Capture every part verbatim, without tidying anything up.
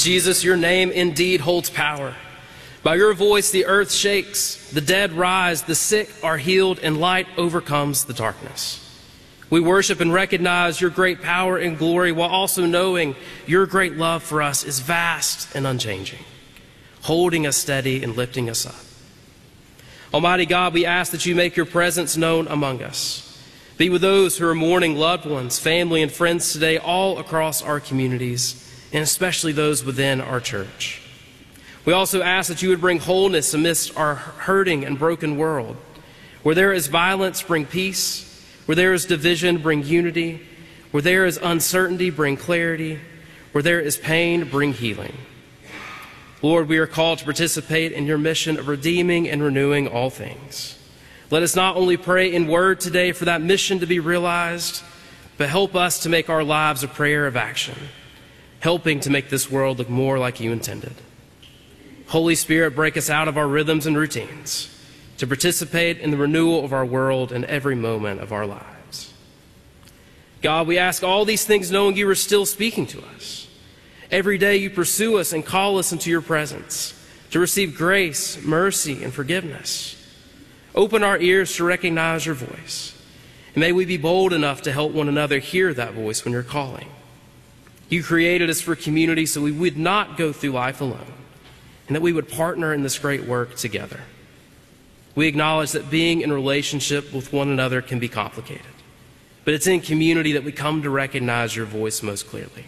Jesus, your name indeed holds power. By your voice the earth shakes, the dead rise, the sick are healed, and light overcomes the darkness. We worship and recognize your great power and glory while also knowing your great love for us is vast and unchanging, holding us steady and lifting us up. Almighty God, we ask that you make your presence known among us. Be with those who are mourning loved ones, family, and friends today all across our communities, and especially those within our church. We also ask that you would bring wholeness amidst our hurting and broken world. Where there is violence, bring peace. Where there is division, bring unity. Where there is uncertainty, bring clarity. Where there is pain, bring healing. Lord, we are called to participate in your mission of redeeming and renewing all things. Let us not only pray in word today for that mission to be realized, but help us to make our lives a prayer of action, helping to make this world look more like you intended. Holy Spirit, break us out of our rhythms and routines to participate in the renewal of our world in every moment of our lives. God, we ask all these things knowing you are still speaking to us. Every day you pursue us and call us into your presence to receive grace, mercy, and forgiveness. Open our ears to recognize your voice. And may we be bold enough to help one another hear that voice when you're calling. You created us for community so we would not go through life alone, and that we would partner in this great work together. We acknowledge that being in relationship with one another can be complicated, but it's in community that we come to recognize your voice most clearly.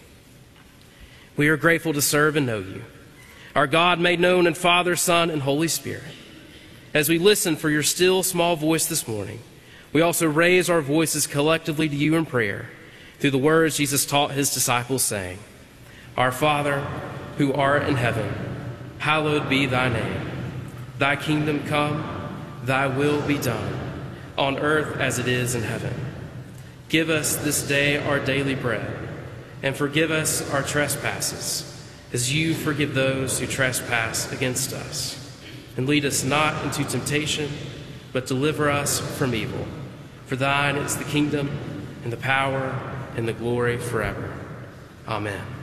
We are grateful to serve and know you, our God made known in Father, Son, and Holy Spirit. As we listen for your still small voice this morning, we also raise our voices collectively to you in prayer through the words Jesus taught his disciples, saying, Our Father, who art in heaven, hallowed be thy name. Thy kingdom come, thy will be done, on earth as it is in heaven. Give us this day our daily bread, and forgive us our trespasses, as you forgive those who trespass against us. And lead us not into temptation, but deliver us from evil. For thine is the kingdom, and the power, and the glory forever. Amen.